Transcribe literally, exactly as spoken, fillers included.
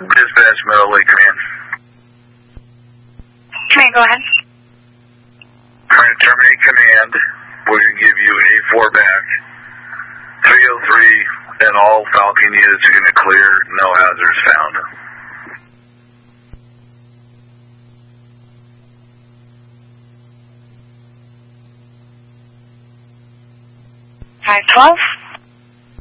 Dispatch, Meadow Lake Command. Command, go ahead. Trying to terminate command. We're going to give you A four back. three oh three and all Falcon units are going to clear. No hazards found. five twelve.